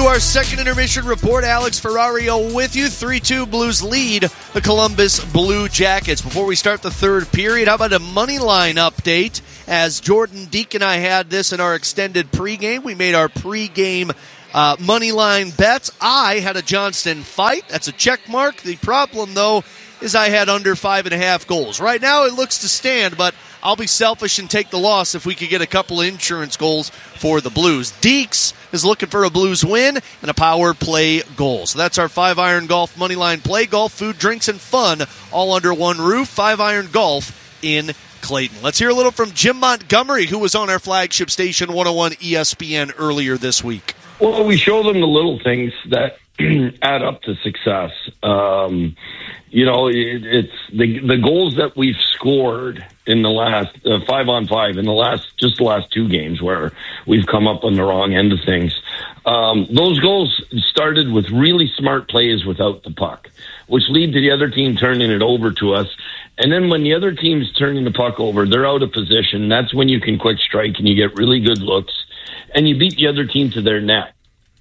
our second intermission report. Alex Ferrario with you. 3-2 Blues lead the Columbus Blue Jackets. Before we start the third period, how about a money line update? As Jordan Deek and I had this in our extended pregame, we made our pregame money line bets. I had a Johnston fight. That's a check mark. The problem, though, is I had under 5.5 goals. Right now it looks to stand, but I'll be selfish and take the loss if we could get a couple of insurance goals for the Blues. Deeks is looking for a Blues win and a power play goal. So that's our 5-iron golf money line play. Golf, food, drinks, and fun all under one roof. 5-iron golf in Clayton. Let's hear a little from Jim Montgomery, who was on our flagship station 101 ESPN earlier this week. Well, we show them the little things that add up to success. It's the goals that we've scored in the last 5-on-5 in the last 2 games where we've come up on the wrong end of things. Those goals started with really smart plays without the puck, which lead to the other team turning it over to us. And then when the other team's turning the puck over, they're out of position. That's when you can quick strike and you get really good looks and you beat the other team to their net.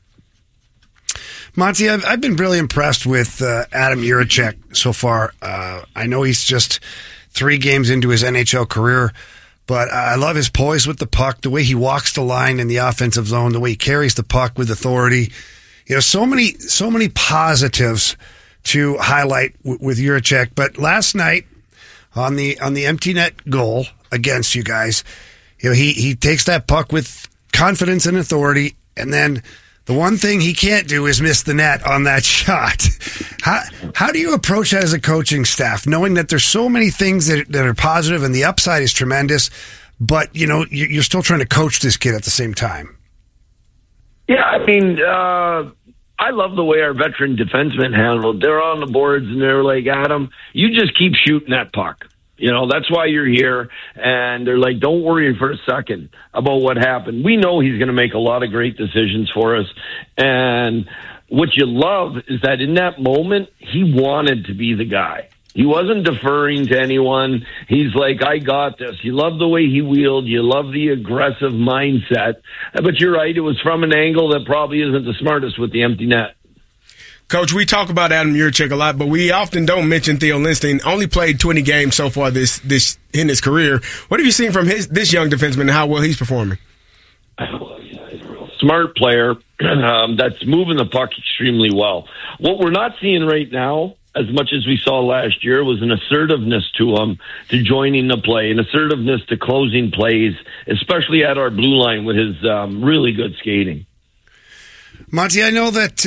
Monty, I've been really impressed with Adam Jiricek so far. I know he's just 3 games into his NHL career, but I love his poise with the puck, the way he walks the line in the offensive zone, the way he carries the puck with authority. You know, so many positives to highlight with Jiricek. But last night on the empty net goal against you guys, you know, he takes that puck with confidence and authority, and then the one thing he can't do is miss the net on that shot. How do you approach that as a coaching staff, knowing that there's so many things that are positive and the upside is tremendous, but you know you're still trying to coach this kid at the same time? Yeah, I mean, I love the way our veteran defensemen handled. They're on the boards and they're like, Adam, you just keep shooting that puck. You know, that's why you're here. And they're like, don't worry for a second about what happened. We know he's going to make a lot of great decisions for us. And what you love is that in that moment, he wanted to be the guy. He wasn't deferring to anyone. He's like, I got this. You love the way he wheeled. You love the aggressive mindset. But you're right. It was from an angle that probably isn't the smartest with the empty net. Coach, we talk about Adam Jiricek a lot, but we often don't mention Theo Lindstein. Only played 20 games so far this in his career. What have you seen from this young defenseman and how well he's performing? He's a real smart player that's moving the puck extremely well. What we're not seeing right now, as much as we saw last year, was an assertiveness to him, to joining the play, an assertiveness to closing plays, especially at our blue line with his really good skating. Monty, I know that,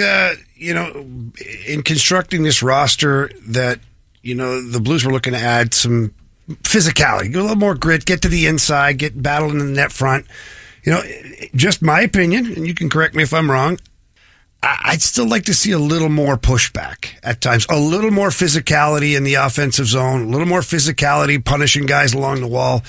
in constructing this roster that, the Blues were looking to add some physicality, a little more grit, get to the inside, get battle in the net front. Just my opinion, and you can correct me if I'm wrong, I'd still like to see a little more pushback at times, a little more physicality in the offensive zone, a little more physicality punishing guys along the wall.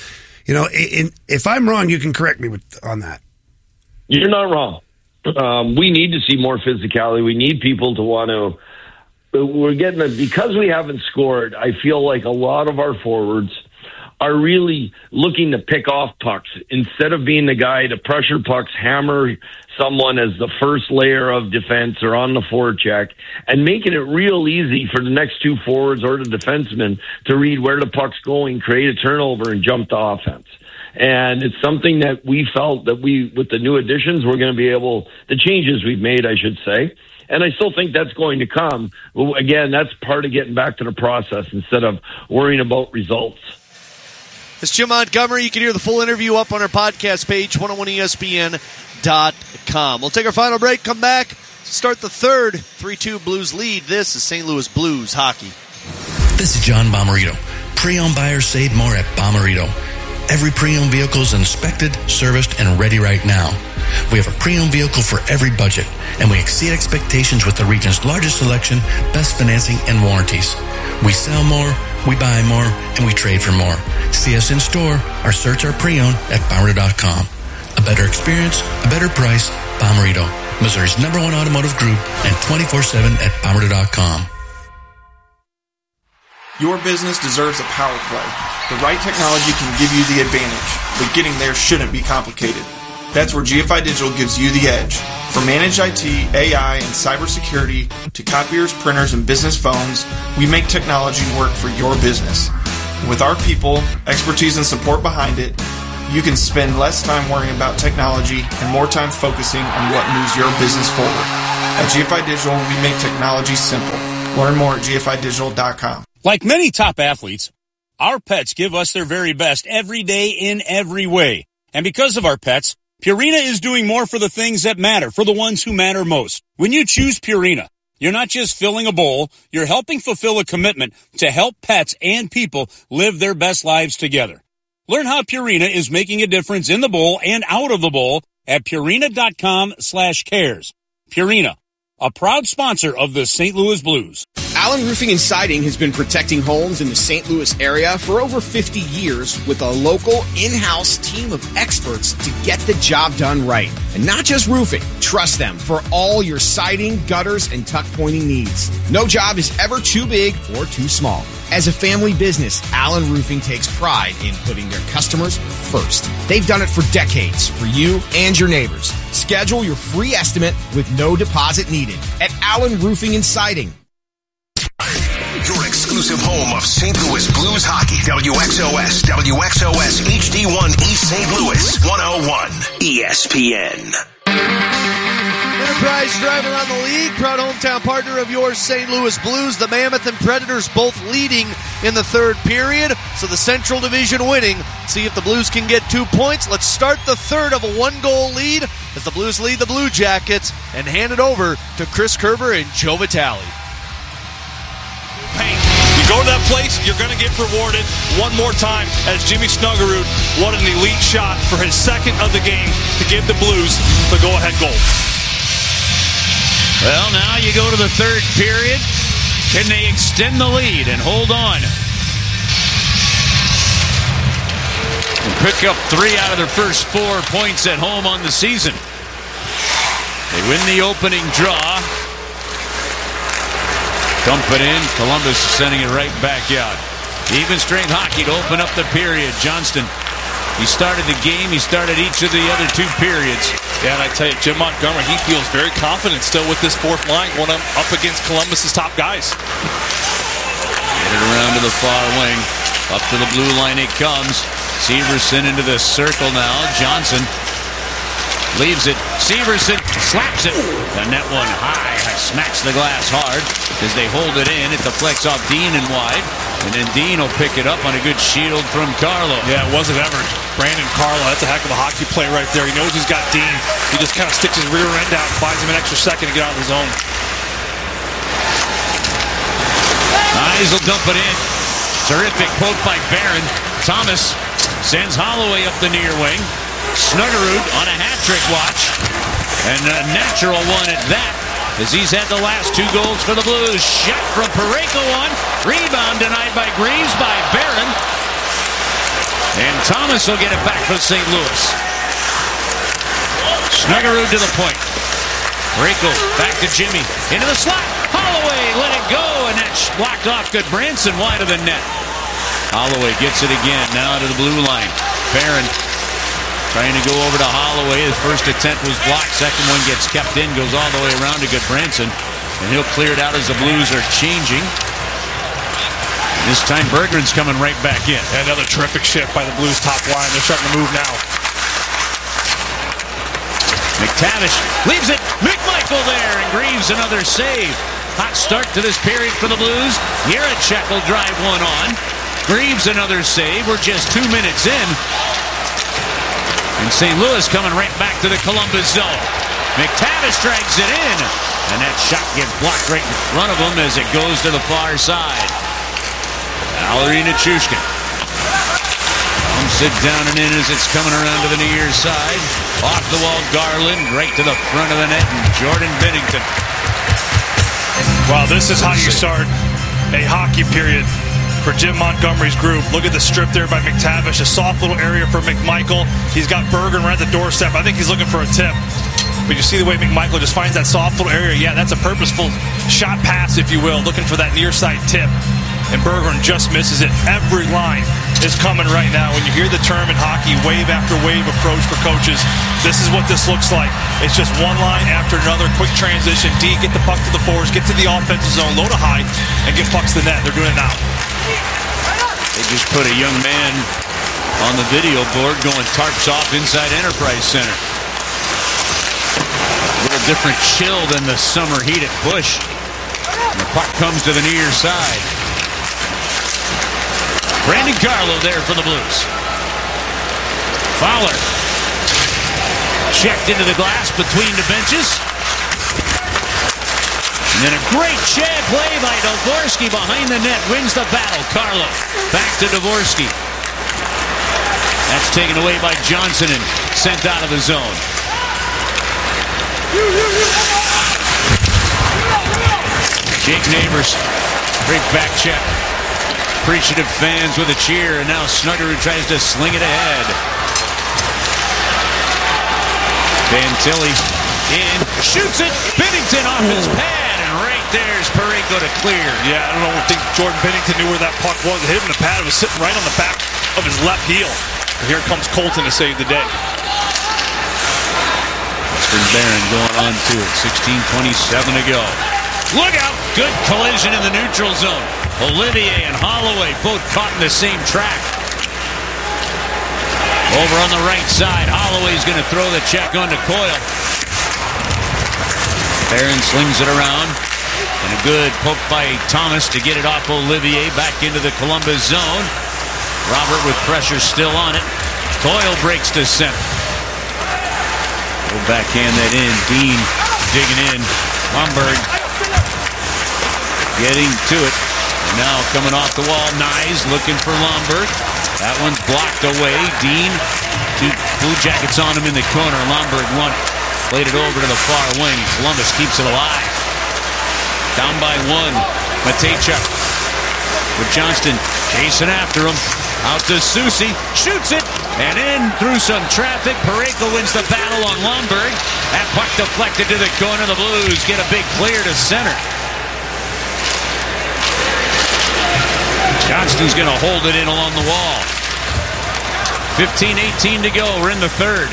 If I'm wrong, you can correct me on that. You're not wrong. We need to see more physicality. We need people to want to. We're getting it because we haven't scored. I feel like a lot of our forwards are really looking to pick off pucks instead of being the guy to pressure pucks, hammer someone as the first layer of defense or on the forecheck, and making it real easy for the next 2 forwards or the defenseman to read where the puck's going, create a turnover, and jump to offense. And it's something that we felt that with the new additions, we're going to be able, the changes we've made, I should say. And I still think that's going to come. Again, that's part of getting back to the process instead of worrying about results. It's Jim Montgomery. You can hear the full interview up on our podcast page, 101ESPN.com. We'll take our final break, come back, start the third 3-2 Blues lead. This is St. Louis Blues hockey. This is John Bomarito. Pre-owned buyers save more at Bomarito. Every pre-owned vehicle is inspected, serviced, and ready right now. We have a pre-owned vehicle for every budget, and we exceed expectations with the region's largest selection, best financing, and warranties. We sell more, we buy more, and we trade for more. See us in store or search our pre-owned at Bomarito.com. A better experience, a better price, Bomarito, Missouri's #1 automotive group, and 24/7 at Bomarito.com. Your business deserves a power play. The right technology can give you the advantage, but getting there shouldn't be complicated. That's where GFI Digital gives you the edge. From managed IT, AI, and cybersecurity to copiers, printers, and business phones, we make technology work for your business. With our people, expertise, and support behind it, you can spend less time worrying about technology and more time focusing on what moves your business forward. At GFI Digital, we make technology simple. Learn more at gfidigital.com. Like many top athletes, our pets give us their very best every day in every way. And because of our pets, Purina is doing more for the things that matter, for the ones who matter most. When you choose Purina, you're not just filling a bowl, you're helping fulfill a commitment to help pets and people live their best lives together. Learn how Purina is making a difference in the bowl and out of the bowl at Purina.com/cares. Purina, a proud sponsor of the St. Louis Blues. Allen Roofing and Siding has been protecting homes in the St. Louis area for over 50 years with a local in-house team of experts to get the job done right. And not just roofing. Trust them for all your siding, gutters, and tuck pointing needs. No job is ever too big or too small. As a family business, Allen Roofing takes pride in putting their customers first. They've done it for decades for you and your neighbors. Schedule your free estimate with no deposit needed at Allen Roofing and Siding. Your exclusive home of St. Louis Blues hockey. WXOS HD1 East St. Louis 101 ESPN. Enterprise driver on the league, proud hometown partner of yours, St. Louis Blues. The Mammoth and Predators both leading in the third period, so the Central Division winning. See if the Blues can get 2 points. Let's start the third of a one-goal lead as the Blues lead the Blue Jackets and hand it over to Chris Kerber and Joe Vitale. Paint. You go to that place, you're going to get rewarded one more time as Jimmy Snuggerud, what an elite shot for his second of the game to give the Blues the go-ahead goal. Well, now you go to the third period. Can they extend the lead and hold on? And pick up 3 out of their first 4 points at home on the season. They win the opening draw. Dump it in. Columbus is sending it right back out. Even strength hockey to open up the period. Johnston, he started the game. He started each of the other 2 periods. Yeah, and I tell you, Jim Montgomery, he feels very confident still with this fourth line going up against Columbus's top guys. Get it around to the far wing. Up to the blue line it comes. Severson into the circle now. Johnson leaves it. Severson slaps it. The net one high. Smacks the glass hard as they hold it in. It deflects off Dean and wide. And then Dean will pick it up on a good shield from Carlo. Yeah, it wasn't ever Brandon Carlo. That's a heck of a hockey play right there. He knows he's got Dean. He just kind of sticks his rear end out and buys him an extra second to get out of the zone. Eyes will dump it in. Terrific poke by Barron. Thomas sends Holloway up the near wing. Snuggerud on a hat-trick watch. And a natural one at that, as he's had the last 2 goals for the Blues. Shot from Parayko on. Rebound denied by Greaves by Barron. And Thomas will get it back for St. Louis. Snuggerud to the point. Parayko back to Jimmy. Into the slot. Holloway let it go, and that's blocked off good. Branson wide of the net. Holloway gets it again. Now to the blue line. Barron trying to go over to Holloway. His first attempt was blocked. Second one gets kept in. Goes all the way around to Goodbranson. And he'll clear it out as the Blues are changing. This time Berggren's coming right back in. Another terrific shift by the Blues top line. They're starting to move now. McTavish leaves it. McMichael there. And Greaves another save. Hot start to this period for the Blues. Jiricek will drive one on. Greaves another save. We're just 2 minutes in. And St. Louis coming right back to the Columbus zone. McTavish drags it in. And that shot gets blocked right in front of him as it goes to the far side. Valerie Nichushkin pumps it down and in as it's coming around to the near side. Off the wall, Garland right to the front of the net. And Jordan Binnington. Wow, this is how you start a hockey period for Jim Montgomery's group. Look at the strip there by McTavish. A soft little area for McMichael. He's got Berggren right at the doorstep. I think he's looking for a tip. But you see the way McMichael just finds that soft little area. Yeah, that's a purposeful shot pass, if you will, looking for that near side tip. And Berggren just misses it. Every line is coming right now. When you hear the term in hockey, wave after wave approach for coaches, this is what this looks like. It's just one line after another, quick transition. D, get the puck to the forwards, get to the offensive zone, load a high, and get pucks to the net. They're doing it now. They just put a young man on the video board going tarps off inside Enterprise Center. A little different chill than the summer heat at Busch. And the puck comes to the near side. Brandon Carlo there for the Blues. Fowler checked into the glass between the benches. And then a great check play by Dvorsky behind the net. Wins the battle. Carlo back to Dvorsky. That's taken away by Johnson and sent out of the zone. Jake Neighbors. Great back check. Appreciative fans with a cheer, and now Snuggerud tries to sling it ahead. Fantilli in, shoots it. Binnington off his pad, and right there's Parayko to clear. Yeah, I don't think Jordan Binnington knew where that puck was. It hit him in the pad. It was sitting right on the back of his left heel. And here comes Colton to save the day. Western Barron going on to it. 16:27 to go. Look out! Good collision in the neutral zone. Olivier and Holloway both caught in the same track. Over on the right side, Holloway's going to throw the check onto Coyle. Barron slings it around. And a good poke by Thomas to get it off Olivier back into the Columbus zone. Robert with pressure still on it. Coyle breaks to center. Go backhand that in. Dean digging in. Lomberg getting to it. And now coming off the wall, Nyes looking for Lomberg. That one's blocked away. Dean, two Blue Jackets on him in the corner. Lomberg won it. Played it over to the far wing. Columbus keeps it alive. Down by one. Matejchuk with Johnston chasing after him. Out to Soucy. Shoots it. And in through some traffic. Parayko wins the battle on Lomberg. That puck deflected to the corner. The Blues get a big clear to center. Johnston's going to hold it in along the wall. 15:18 to go. We're in the third.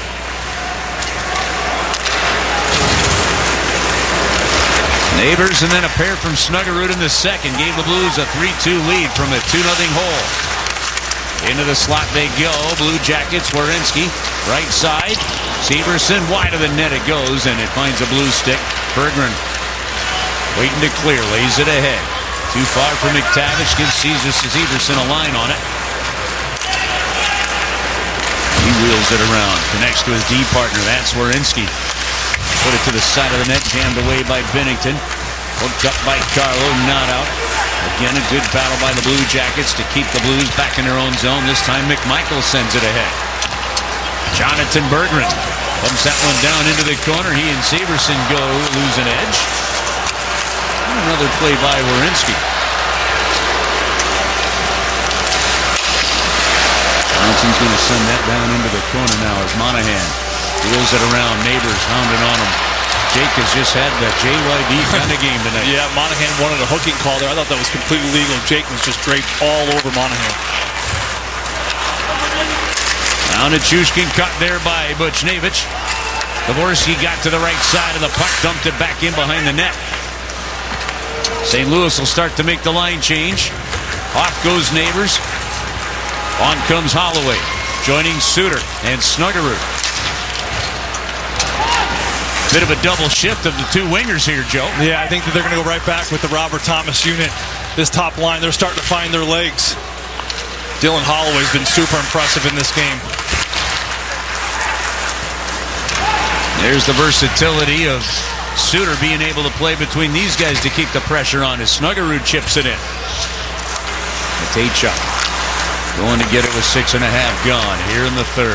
Neighbors and then a pair from Snuggerud in the second. Gave the Blues a 3-2 lead from a 2-0 hole. Into the slot they go. Blue Jackets, Werenski, right side. Severson, wide of the net it goes, and it finds a blue stick. Berggren waiting to clear, lays it ahead. Too far for McTavish, gives Severson a line on it. He wheels it around, connects to his D partner. That's Werenski. Put it to the side of the net, jammed away by Binnington. Hooked up by Carlo, not out. Again, a good battle by the Blue Jackets to keep the Blues back in their own zone. This time McMichael sends it ahead. Jonathan Berggren bumps that one down into the corner. He and Severson go lose an edge. Another play by Werenski. Johnson's going to send that down into the corner now as Monahan wheels it around. Neighbors hounding on him. Jake has just had that JYD kind of game tonight. Yeah, Monahan wanted a hooking call there. I thought that was completely legal. Jake was just draped all over Monahan. Now Nichushkin cut there by Buchnevich. Dvorsky got to the right side of the puck, dumped it back in behind the net. St. Louis will start to make the line change. Off goes Neighbors. On comes Holloway, joining Suter and Snuggerud. Bit of a double shift of the two wingers here, Joe. Yeah, I think that they're going to go right back with the Robert Thomas unit. This top line, they're starting to find their legs. Dylan Holloway's been super impressive in this game. There's the versatility of Suter being able to play between these guys to keep the pressure on as Snuggerud chips it in. Matejchuk going to get it with 6.5 gone here in the third.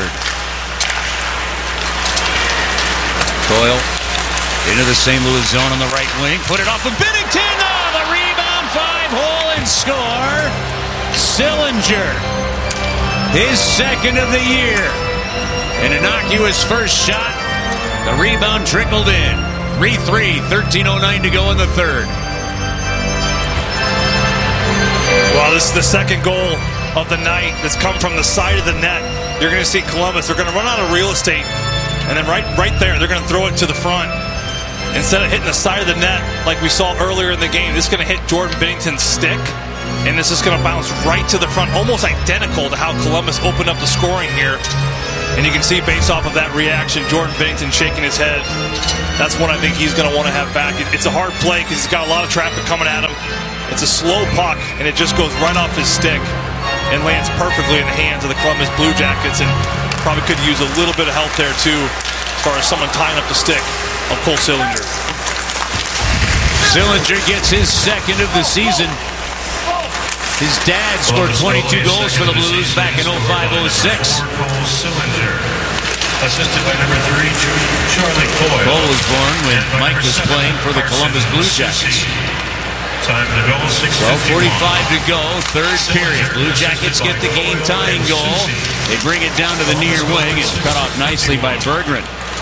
Coyle into the St. Louis zone on the right wing. Put it off of Binnington. Oh, the rebound, 5-hole and score. Sillinger, his second of the year. An innocuous first shot. The rebound trickled in. 3-3, 13:09 to go in the third. Well, this is the second goal of the night that's come from the side of the net. You're going to see Columbus. They're going to run out of real estate. And then right there, they're going to throw it to the front. Instead of hitting the side of the net like we saw earlier in the game, this is going to hit Jordan Binnington's stick. And this is going to bounce right to the front, almost identical to how Columbus opened up the scoring here. And you can see based off of that reaction, Jordan Binnington shaking his head. That's what I think he's going to want to have back. It's a hard play because he's got a lot of traffic coming at him. It's a slow puck, and it just goes right off his stick and lands perfectly in the hands of the Columbus Blue Jackets, and probably could use a little bit of help there, too, as far as someone tying up the stick of Cole Sillinger. Sillinger gets his second of the season. His dad scored 22 goals for the Blues back in 05-06. Assisted by number 3, Charlie Coyle. Cole was born when Mike was playing for the Columbus Blue Jackets. Time to go, 12:45 to go, third period. Blue Jackets get the game-tying goal. They bring it down to the near wing. It's cut off nicely by Berggren.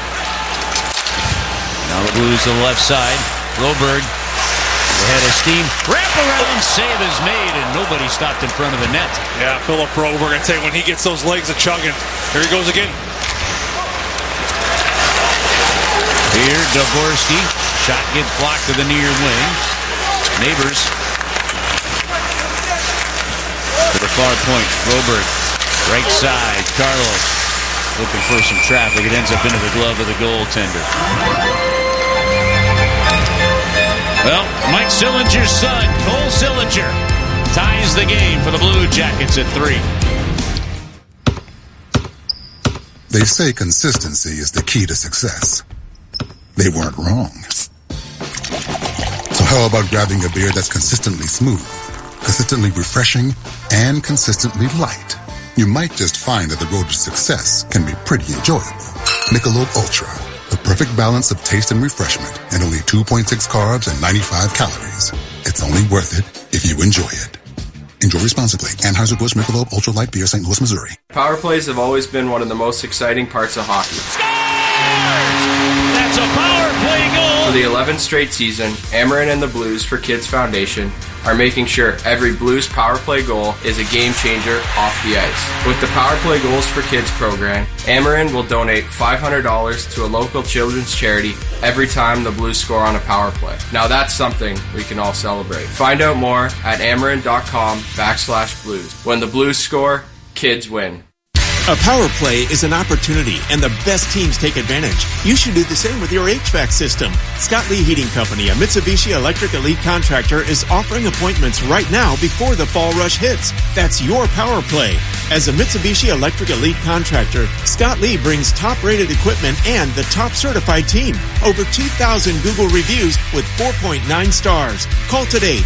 Now the Blues to the left side. Broberg, the head of steam. Wraparound save is made, and nobody stopped in front of the net. Yeah, Philip Broberg, I tell you, when he gets those legs a-chugging, here he goes again. Here, Dvorsky. Shot gets blocked to the near wing. Neighbors. To the far point. Broberg. Right side. Carlos. Looking for some traffic. It ends up into the glove of the goaltender. Well, Mike Sillinger's son, Cole Sillinger, ties the game for the Blue Jackets at 3. They say consistency is the key to success. They weren't wrong. So how about grabbing a beer that's consistently smooth, consistently refreshing, and consistently light? You might just find that the road to success can be pretty enjoyable. Michelob Ultra, the perfect balance of taste and refreshment, and only 2.6 carbs and 95 calories. It's only worth it if you enjoy it. Enjoy responsibly. Anheuser-Busch Michelob Ultra Light Beer, St. Louis, Missouri. Power plays have always been one of the most exciting parts of hockey. That's a power play goal! For the 11th straight season, Ameren and the Blues for Kids Foundation are making sure every Blues power play goal is a game changer off the ice. With the Power Play Goals for Kids program, Ameren will donate $500 to a local children's charity every time the Blues score on a power play. Now that's something we can all celebrate. Find out more at ameren.com/blues. When the Blues score, kids win. A power play is an opportunity, and the best teams take advantage. You should do the same with your HVAC system. Scott Lee Heating Company, a Mitsubishi Electric Elite contractor, is offering appointments right now before the fall rush hits. That's your power play. As a Mitsubishi Electric Elite contractor, Scott Lee brings top-rated equipment and the top certified team. Over 2,000 Google reviews with 4.9 stars. Call today,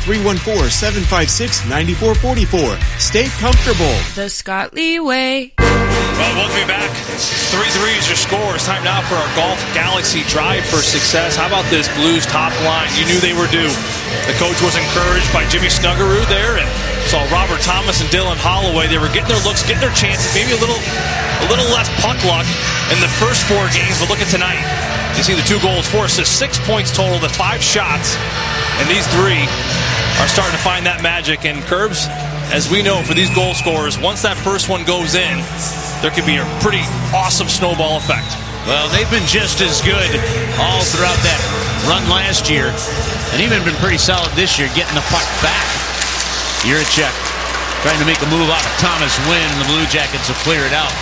314-756-9444. Stay comfortable. The Scott Lee way. Well, welcome back. 3-3 is your score. It's time now for our Golf Galaxy Drive for Success. How about this Blues top line? You knew they were due. The coach was encouraged by Jimmy Snuggerud there and saw Robert Thomas and Dylan Holloway. They were getting their looks, getting their chances, maybe a little less puck luck in the first 4 games, but look at tonight. You see the 2 goals, 4 assists, 6 points total, the 5 shots, and these 3 are starting to find that magic. And Curbs, as we know, for these goal scorers, once that first one goes in, there could be a pretty awesome snowball effect. Well, they've been just as good all throughout that run last year, and even been pretty solid this year, getting the puck back. Jiricek trying to make a move off of Thomas Wynn, and the Blue Jackets will clear it out.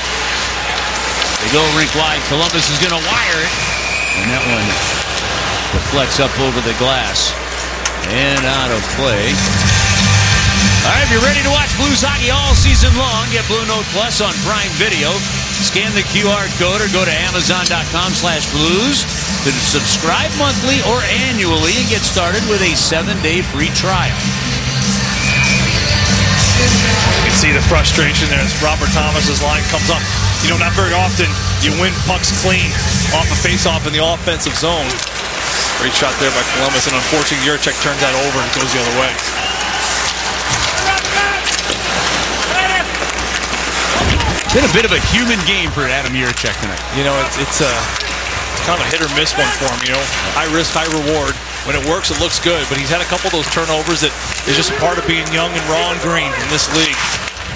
They go rink wide. Columbus is going to wire it, and that one deflects up over the glass and out of play. All right, if you're ready to watch Blues hockey all season long, get Blue Note Plus on Prime Video. Scan the QR code or go to Amazon.com/Blues to subscribe monthly or annually and get started with a 7-day free trial. You can see the frustration there as Robert Thomas's line comes up. You know, not very often you win pucks clean off a face-off in the offensive zone. Great shot there by Columbus, and unfortunately, Jiricek turns that over and it goes the other way. Been a bit of a human game for Adam Jiricek tonight. You know, it's kind of a hit or miss one for him, you know. High risk, high reward. When it works, it looks good, but he's had a couple of those turnovers that is just a part of being young and raw and green in this league.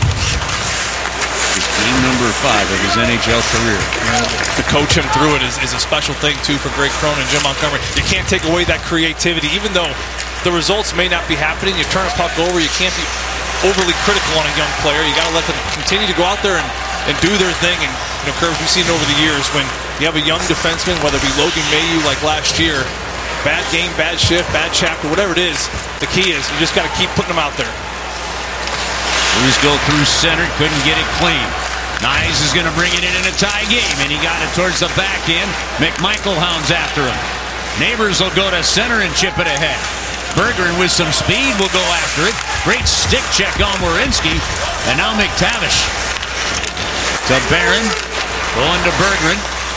number 5 of his NHL career. To coach him through it is a special thing, too, for Greg Cronin and Jim Montgomery. You can't take away that creativity. Even though the results may not be happening, you turn a puck over, you can't be overly critical on a young player. You got to let them continue to go out there and do their thing. And, Curves, we've seen it over the years when you have a young defenseman, whether it be Logan Mailloux like last year, bad game, bad shift, bad chapter, whatever it is, the key is you just got to keep putting them out there. Blues go through center, couldn't get it clean. Nyes is going to bring it in a tie game, and he got it towards the back end. McMichael hounds after him. Neighbors will go to center and chip it ahead. Berggren with some speed will go after it. Great stick check on Werenski, and now McTavish to Barron, going to Berggren.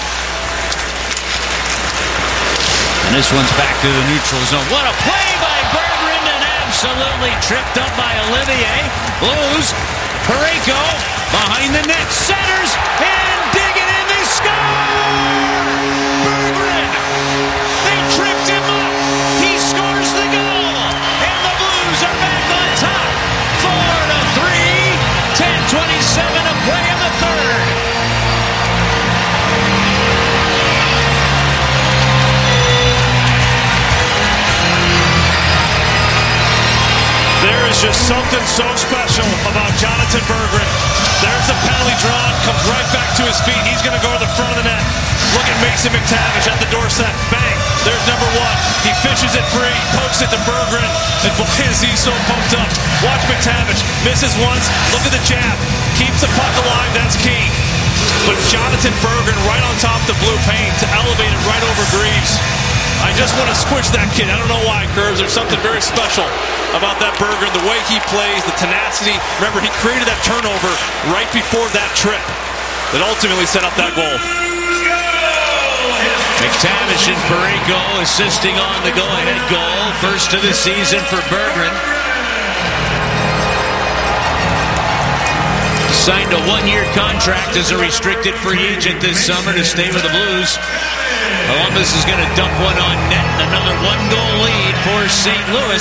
And this one's back to the neutral zone. What a play by Berggren, and absolutely tripped up by Olivier. Blues, Parayko behind the net, centers, and digging in, they score! Berggren! They tripped him up. He scores the goal, and the Blues are back on top. 4-3, 10:27 to play in the third. There is just something so special about Jonathan Berggren. There's the penalty drawn, comes right back to his feet. He's going to go to the front of the net. Look at Mason McTavish at the doorstep. Bang! There's number 1. He fishes it free, pokes it to Berggren, and boy, is he so pumped up. Watch McTavish. Misses once. Look at the jab. Keeps the puck alive. That's key. But Jonathan Berggren right on top of the blue paint to elevate it right over Greaves. I just want to squish that kid. I don't know why, Curves. There's something very special about that Berggren, the way he plays, the tenacity. Remember, he created that turnover right before that trip that ultimately set up that goal. McTavish and Parayko assisting on the go-ahead goal. First of the season for Berggren. Signed a 1-year contract as a restricted free agent this summer to stay with the Blues. Columbus is going to dump one on net. Another 1-goal lead for St. Louis.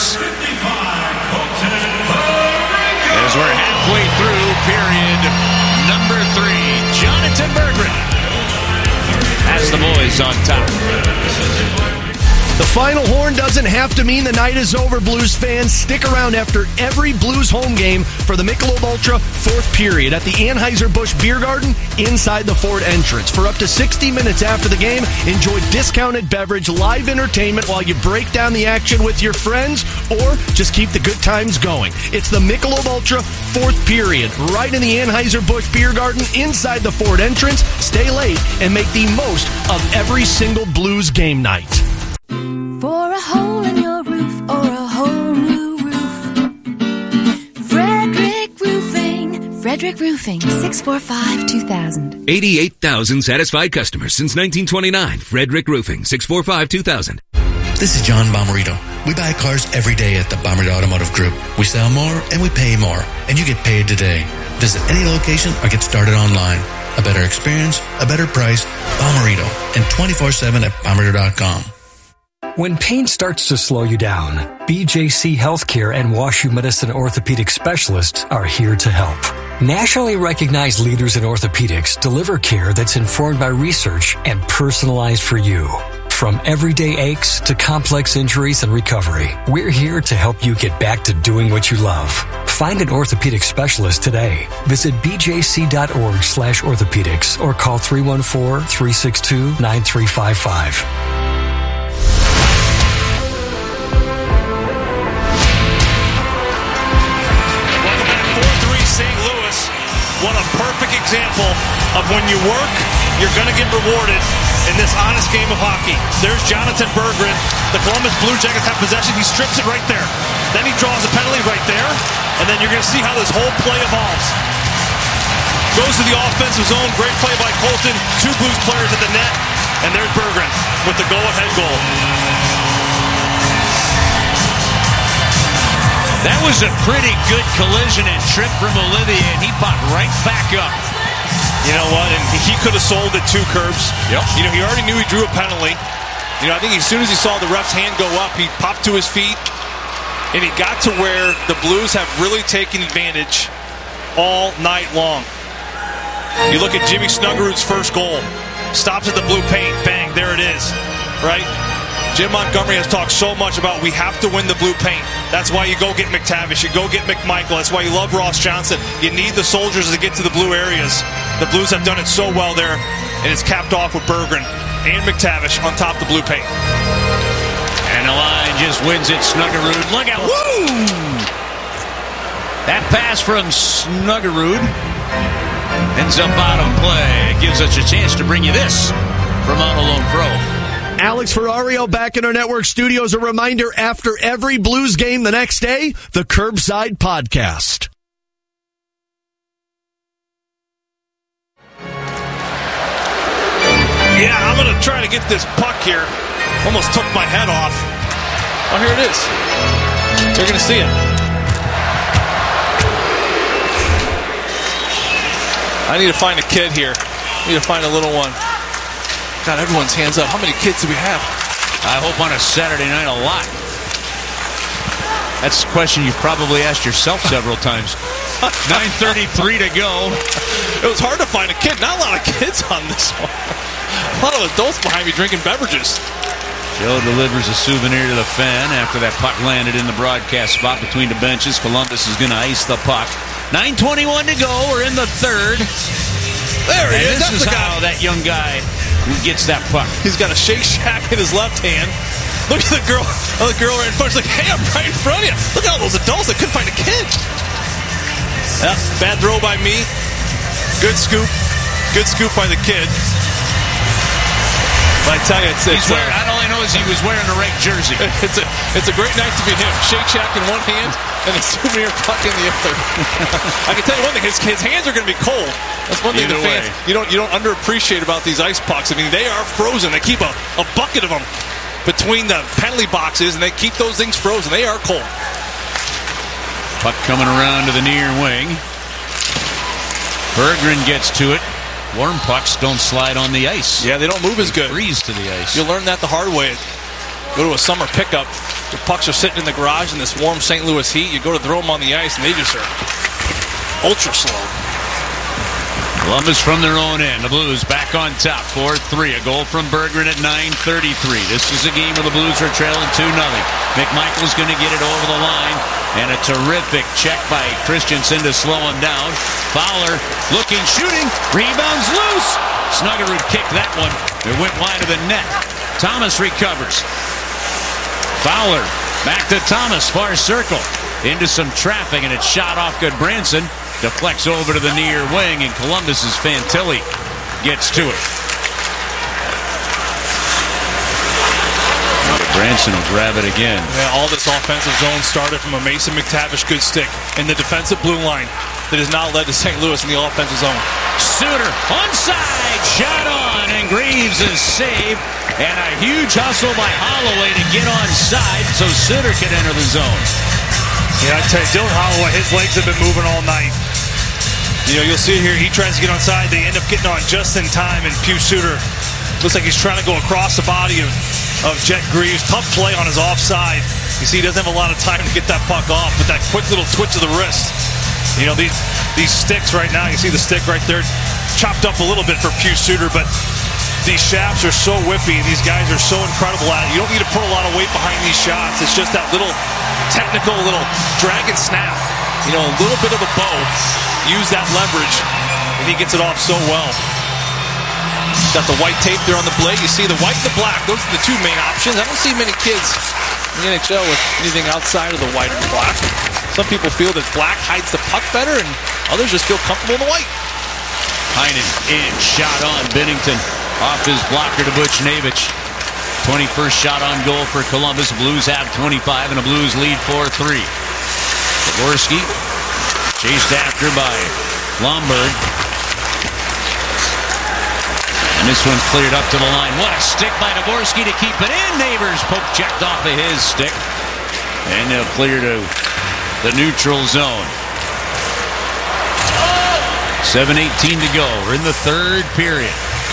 As we're halfway through period number 3, Jonathan Berggren has the boys on top. The final horn doesn't have to mean the night is over, Blues fans. Stick around after every Blues home game for the Michelob Ultra 4th period at the Anheuser-Busch Beer Garden inside the Ford entrance. For up to 60 minutes after the game, enjoy discounted beverage, live entertainment while you break down the action with your friends, or just keep the good times going. It's the Michelob Ultra 4th period right in the Anheuser-Busch Beer Garden inside the Ford entrance. Stay late and make the most of every single Blues game night. For a hole in your roof or a whole new roof, Frederick Roofing, 645-2000. 88,000 satisfied customers since 1929. Frederick Roofing, 645-2000. This is John Bomarito. We buy cars every day at the Bomarito Automotive Group. We sell more and we pay more, and you get paid today. Visit any location or get started online. A better experience, a better price, Bomarito, and 24/7 at Bomarito.com. When pain starts to slow you down, BJC Healthcare and WashU Medicine orthopedic specialists are here to help. Nationally recognized leaders in orthopedics deliver care that's informed by research and personalized for you. From everyday aches to complex injuries and recovery, we're here to help you get back to doing what you love. Find an orthopedic specialist today. Visit bjc.org/orthopedics or call 314-362-9355. What a perfect example of when you work, you're going to get rewarded in this honest game of hockey. There's Jonathan Berggren. The Columbus Blue Jackets have possession. He strips it right there. Then he draws a penalty right there. And then you're going to see how this whole play evolves. Goes to the offensive zone. Great play by Colton. 2 Blues players at the net. And there's Berggren with the go-ahead goal. That was a pretty good collision and trip from Olivier, and he popped right back up. You know what? And he could have sold it 2 Curbs. Yep. You know, he already knew he drew a penalty. You know, I think as soon as he saw the ref's hand go up, he popped to his feet, and he got to where the Blues have really taken advantage all night long. You look at Jimmy Snuggerud's first goal. Stops at the blue paint. Bang, there it is. Right? Jim Montgomery has talked so much about we have to win the blue paint. That's why you go get McTavish. You go get McMichael. That's why you love Ross Johnson. You need the soldiers to get to the blue areas. The Blues have done it so well there, and it's capped off with Berggren and McTavish on top of the blue paint. And the line just wins it. Snuggerud. Look out. Woo! That pass from Snuggerud ends up out of play. It gives us a chance to bring you this from Autoloan Pro. Alex Ferrario back in our network studios. A reminder, after every Blues game the next day, the Curbside Podcast. Yeah, I'm going to try to get this puck here. Almost took my head off. Oh, here it is. You're going to see it. I need to find a kid here. I need to find a little one. God, everyone's hands up. How many kids do we have? I hope on a Saturday night a lot. That's a question you've probably asked yourself several times. 9:33 to go. It was hard to find a kid. Not a lot of kids on this one. A lot of adults behind me drinking beverages. Joe delivers a souvenir to the fan after that puck landed in the broadcast spot between the benches. Columbus is going to ice the puck. 9:21 to go. We're in the third. There he is. This is how that young guy gets that puck. He's got a Shake Shack in his left hand. Look at the girl right in front. She's like, hey, I'm right in front of you. Look at all those adults that couldn't find a kid. Bad throw by me. Good scoop. Good scoop by the kid. But I tell you, I only know is he was wearing the right jersey. It's a great night to be him. Shake Shack in one hand and a souvenir puck in the other. I can tell you one thing: his hands are going to be cold. That's one thing the fans you don't underappreciate about these ice pucks. I mean, they are frozen. They keep a bucket of them between the penalty boxes, and they keep those things frozen. They are cold. Puck coming around to the near wing. Berggren gets to it. Warm pucks don't slide on the ice. Yeah, they don't move as good. Freeze to the ice. You'll learn that the hard way. Go to a summer pickup. The pucks are sitting in the garage in this warm St. Louis heat. You go to throw them on the ice, and they just are ultra slow. Columbus from their own end. The Blues back on top, 4-3. A goal from Berggren at 9:33. This is a game where the Blues are trailing 2-0. McMichael's going to get it over the line. And a terrific check by Christensen to slow him down. Fowler looking, shooting. Rebounds loose. Snuggerud kicked that one. It went wide of the net. Thomas recovers. Fowler back to Thomas. Far circle. Into some traffic, and it's shot off Goodbranson. Deflects over to the near wing, and Columbus's Fantilli gets to it. Branson will grab it again. Yeah, all this offensive zone started from a Mason McTavish good stick in the defensive blue line that has now led to St. Louis in the offensive zone. Suter onside, shot on, and Greaves is saved. And a huge hustle by Holloway to get onside so Suter can enter the zone. Yeah, I tell you, Dylan Holloway, his legs have been moving all night. You know, you'll see here, he tries to get onside. They end up getting on just in time, and Pius Suter looks like he's trying to go across the body of Jet Greaves. Tough play on his offside. You see, he doesn't have a lot of time to get that puck off, but that quick little twitch of the wrist. You know, these sticks right now, you see the stick right there, chopped up a little bit for Pius Suter, but these shafts are so whippy, and these guys are so incredible at it. You don't need to put a lot of weight behind these shots. It's just that little technical little drag and snap. You know, a little bit of a bow. Use that leverage, and he gets it off so well. Got the white tape there on the blade. You see the white and the black. Those are the two main options. I don't see many kids in the NHL with anything outside of the white and the black. Some people feel that black hides the puck better, and others just feel comfortable in the white. Heinen in, shot on. Binnington off his blocker to Buchnevich. 21st shot on goal for Columbus. Blues have 25, and the Blues lead 4-3. Dvorsky chased after by Lomberg. And this one's cleared up to the line. What a stick by Dvorsky to keep it in. Neighbors poke checked off of his stick. And they'll clear to the neutral zone. 7:18 to go. We're in the third period.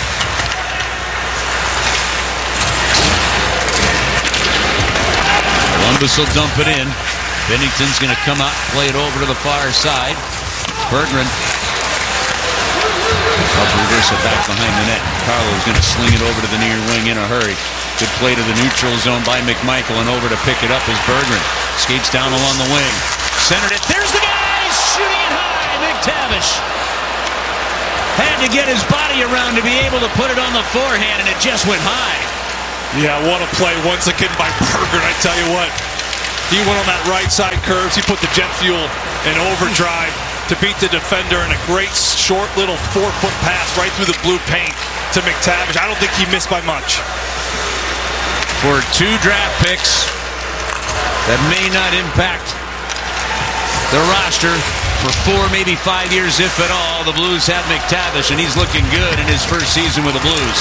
Columbus will dump it in. Binnington's going to come out, play it over to the far side. Berggren Up reverse it back behind the net. Carlo's going to sling it over to the near wing in a hurry. Good play to the neutral zone by McMichael, and over to pick it up is Berggren. Skates down along the wing. Centered it. There's the guy shooting it high. McTavish had to get his body around to be able to put it on the forehand, and it just went high. Yeah, what a play once again by Berggren. I tell you what, he went on that right side curves. He put the jet fuel in overdrive to beat the defender, in a great short little 4-foot pass right through the blue paint to McTavish. I don't think he missed by much. For 2 draft picks that may not impact the roster for 4, maybe 5 years, if at all, the Blues have McTavish, and he's looking good in his first season with the Blues.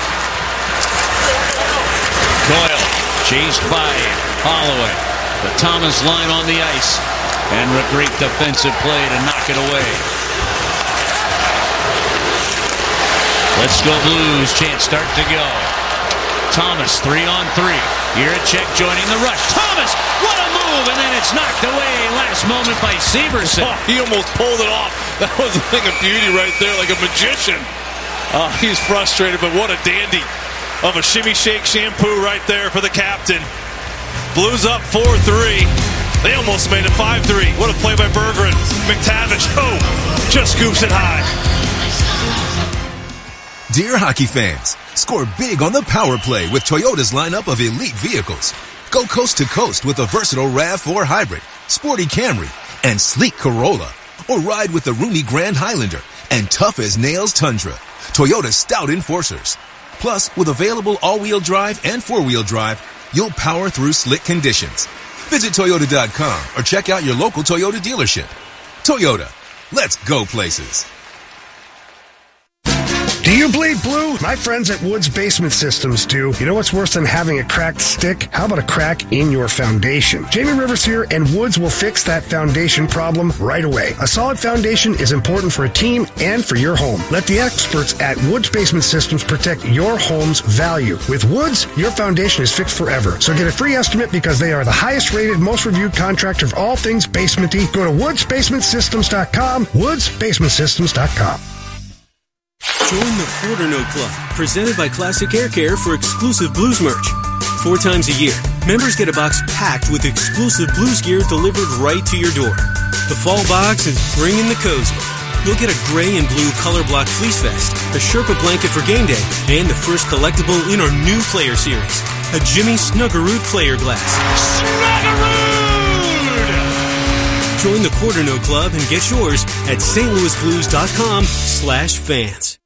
Coyle chased by Holloway. The Thomas line on the ice. And a great defensive play to knock it away. Let's go Blues. Chance start to go. Thomas 3-on-3. Jiricek joining the rush. Thomas, what a move! And then it's knocked away last moment by Severson. Oh, he almost pulled it off. That was a thing of beauty right there, like a magician. He's frustrated, but what a dandy of a shimmy shake shampoo right there for the captain. Blues up 4-3. They almost made it 5-3. What a play by Berggren. McTavish, just scoops it high. Dear hockey fans, score big on the power play with Toyota's lineup of elite vehicles. Go coast to coast with the versatile RAV4 Hybrid, sporty Camry, and sleek Corolla. Or ride with the roomy Grand Highlander and tough as nails Tundra. Toyota's stout enforcers. Plus, with available all-wheel drive and four-wheel drive, you'll power through slick conditions. Visit Toyota.com or check out your local Toyota dealership. Toyota, let's go places. Do you bleed blue? My friends at Woods Basement Systems do. You know what's worse than having a cracked stick? How about a crack in your foundation? Jamie Rivers here, and Woods will fix that foundation problem right away. A solid foundation is important for a team and for your home. Let the experts at Woods Basement Systems protect your home's value. With Woods, your foundation is fixed forever. So get a free estimate because they are the highest rated, most reviewed contractor for all things basementy. Go to woodsbasementsystems.com, woodsbasementsystems.com. Join the Quarter Note Club, presented by Classic Hair Care for exclusive Blues merch. 4 times a year, members get a box packed with exclusive Blues gear delivered right to your door. The fall box is bringing the cozy. You'll get a gray and blue color block fleece vest, a Sherpa blanket for game day, and the first collectible in our new player series, a Jimmy Snuggerud player glass. Snuggerud! Join the Quarter Note Club and get yours at stlouisblues.com/fans.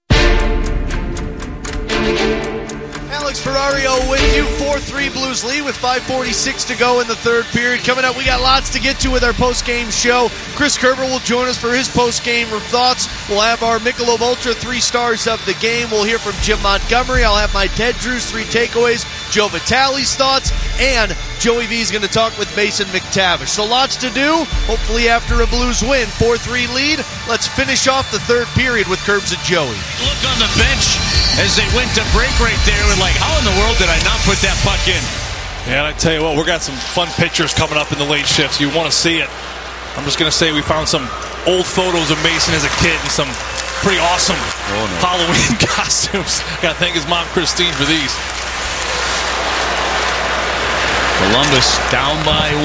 Alex Ferrario with you. 4-3 Blues lead with 5:46 to go in the third period. Coming up, we got lots to get to with our post-game show. Chris Kerber will join us for his post-game thoughts. We'll have our Michelob Ultra 3 stars of the game. We'll hear from Jim Montgomery. I'll have my Ted Drews 3 takeaways, Joe Vitale's thoughts, and Joey V is going to talk with Mason McTavish. So lots to do. Hopefully after a Blues win, 4-3 lead. Let's finish off the third period with Kerbs and Joey. Look on the bench as they went to break right there. We're like, how in the world did I not put that puck in? Yeah, and I tell you what, we got some fun pictures coming up in the late shifts. You want to see it. I'm just going to say we found some old photos of Mason as a kid and some pretty awesome Halloween costumes. Got to thank his mom, Christine, for these. Columbus down by 1.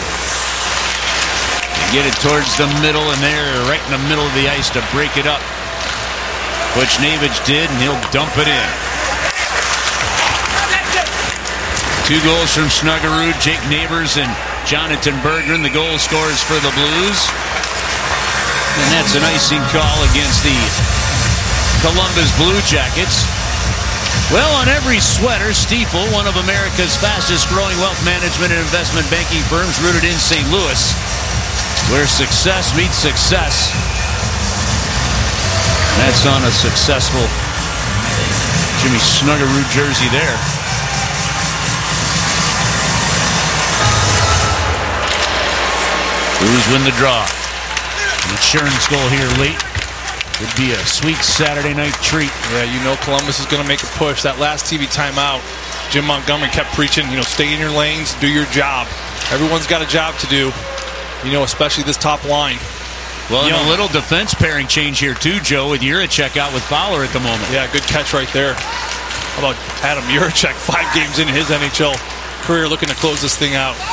They get it towards the middle, and they're right in the middle of the ice to break it up. Butch Navage did, and he'll dump it in. 2 goals from Snuggerud, Jake Neighbors, and Jonathan Berggren, the goal scorers for the Blues. And that's an icing call against the Columbus Blue Jackets. Well, on every sweater, Stifel, one of America's fastest-growing wealth management and investment banking firms rooted in St. Louis, where success meets success. That's on a successful Jimmy Snuggerud jersey there. Blues win the draw. An insurance goal here late. Would be a sweet Saturday night treat. Yeah, you know Columbus is going to make a push. That last TV timeout, Jim Montgomery kept preaching, stay in your lanes, do your job. Everyone's got a job to do, especially this top line. Well, and a little defense pairing change here, too, Joe, with Juracek out with Fowler at the moment. Yeah, good catch right there. How about Adam Juracek, 5 games into his NHL career, looking to close this thing out.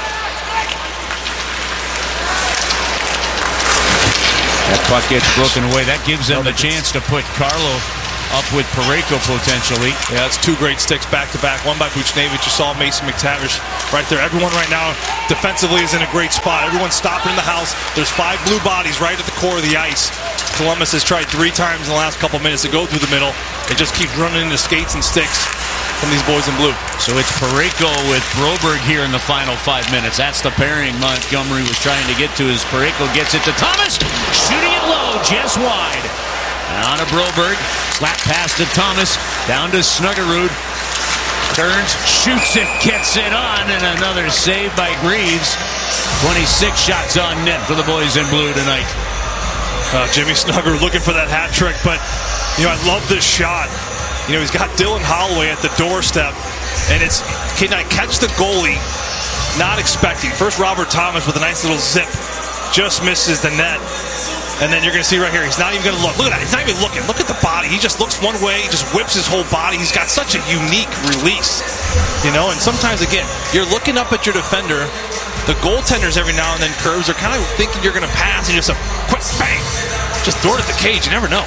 That puck gets broken away. That gives them the chance to put Carlo up with Parayko potentially. Yeah, that's 2 great sticks back-to-back. One by Buchnevich. You saw Mason McTavish right there. Everyone right now defensively is in a great spot. Everyone's stopping in the house. There's 5 blue bodies right at the core of the ice. Columbus has tried 3 times in the last couple minutes to go through the middle. It just keeps running into skates and sticks from these boys in blue. So it's Parayko with Broberg here in the final 5 minutes. That's the pairing Montgomery was trying to get to as Parayko gets it to Thomas. Shooting it low, just wide. On to Broberg. Slap pass to Thomas. Down to Snuggerud. Turns, shoots it, gets it on, and another save by Greaves. 26 shots on net for the boys in blue tonight. Jimmy Snuggerud looking for that hat trick, but I love this shot. He's got Dylan Holloway at the doorstep, and it's can I catch the goalie? Not expecting. First, Robert Thomas with a nice little zip, just misses the net. And then you're going to see right here, he's not even going to look. Look at that. He's not even looking. Look at the body. He just looks one way. He just whips his whole body. He's got such a unique release. And sometimes, again, you're looking up at your defender. The goaltenders every now and then, curves, are kind of thinking you're going to pass and just a quick bang. Just throw it at the cage. You never know.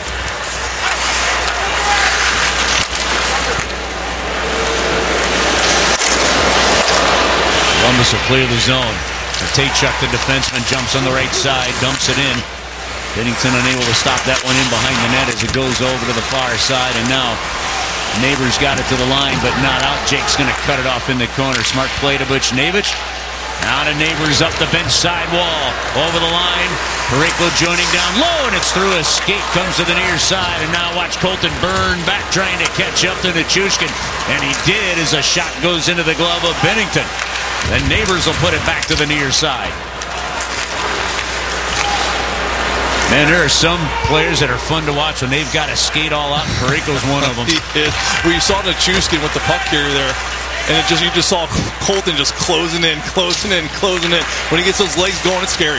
Columbus will clear the zone. Tkachuk, the defenseman, jumps on the right side, dumps it in. Bennington unable to stop that one in behind the net as it goes over to the far side. And now Neighbors got it to the line, but not out. Jake's going to cut it off in the corner. Smart play to Buchnevich. Out of Neighbors up the bench side wall. Over the line. Parayko joining down low, and it's through a skate. Comes to the near side, and now watch Colton burn back trying to catch up to Nichushkin. And he did as a shot goes into the glove of Bennington. Then Neighbors will put it back to the near side. Man, there are some players that are fun to watch when they've got to skate all out, and Parayko's one of them. He is. We saw Nichushkin with the puck carrier there, and you just saw Colton just closing in. When he gets those legs going, it's scary.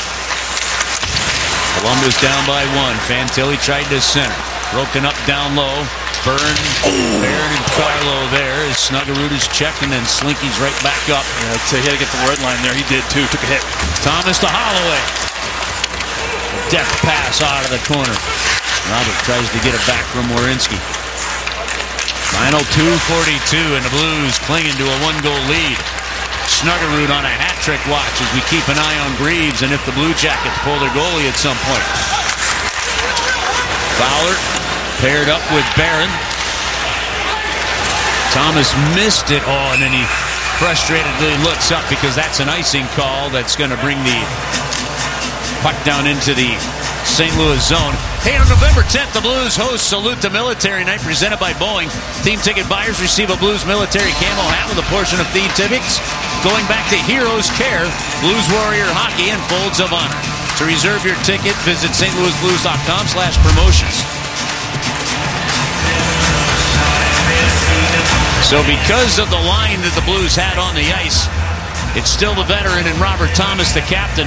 Columbus down by 1. Fantilli tried to center. Broken up down low. Barron and Carlo there as Snuggerud is checked, and then Slinky's right back up. Yeah, I'd say he had to get the red line there. He did too. Took a hit. Thomas to Holloway. Deft pass out of the corner. Robert tries to get it back from Werenski. Final 2:42, and the Blues clinging to a 1-goal lead. Snuggerud on a hat-trick watch as we keep an eye on Greaves and if the Blue Jackets pull their goalie at some point. Fowler paired up with Barron. Thomas missed it. And then he frustratedly looks up because that's an icing call that's going to bring the puck down into the St. Louis zone. Hey, on November 10th, the Blues host Salute the Military Night presented by Boeing. Theme ticket buyers receive a Blues military camo hat with a portion of theme tickets going back to Heroes Care, Blues Warrior Hockey, and Folds of Honor. To reserve your ticket, visit stlouisblues.com/promotions. So because of the line that the Blues had on the ice, it's still the veteran and Robert Thomas, the captain.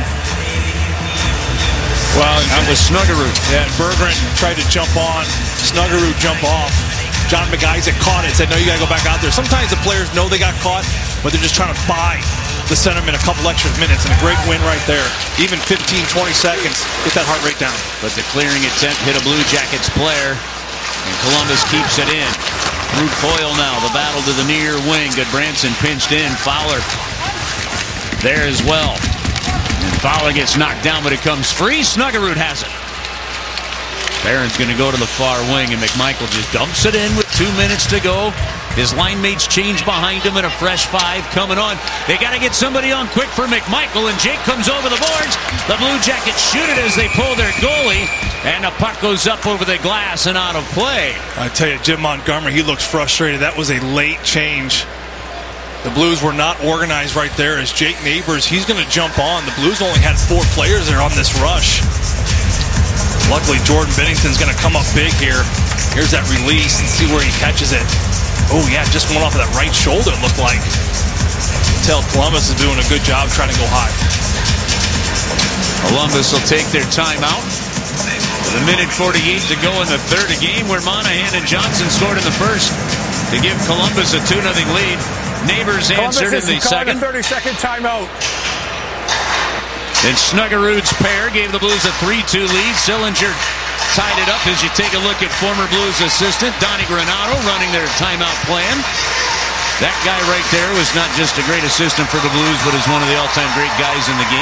Well, that was Snuggerud. Yeah, Berggren tried to jump on. Snuggerud jump off. John McIsaac caught it. Said, no, you got to go back out there. Sometimes the players know they got caught, but they're just trying to buy the centerman a couple extra minutes, and a great win right there. Even 15, 20 seconds, get that heart rate down. But the clearing attempt hit a Blue Jackets player, and Columbus keeps it in. Through Coyle now, the battle to the near wing. Goodbranson pinched in. Fowler there as well. And Fowler gets knocked down, but it comes free. Snuggerud has it. Barron's going to go to the far wing, and McMichael just dumps it in with 2 minutes to go. His line mates change behind him, and a fresh 5 coming on. They got to get somebody on quick for McMichael, and Jake comes over the boards. The Blue Jackets shoot it as they pull their goalie, and the puck goes up over the glass and out of play. I tell you, Jim Montgomery, he looks frustrated. That was a late change. The Blues were not organized right there as Jake Neighbors, he's going to jump on. The Blues only had 4 players there on this rush. Luckily, Jordan Bennington's going to come up big here. Here's that release and see where he catches it. Oh, yeah, just went off of that right shoulder, it looked like. Tell Columbus is doing a good job trying to go high. Columbus will take their timeout. With a minute 48 to go in the third, a game where Monahan and Johnson scored in the first to give Columbus a 2-0 lead. Neighbors answered in the second. 30-second timeout. Then Snuggerud's pair gave the Blues a 3-2 lead. Sillinger tied it up as you take a look at former Blues assistant Donnie Granato running their timeout plan. That guy right there was not just a great assistant for the Blues, but is one of the all-time great guys in the game.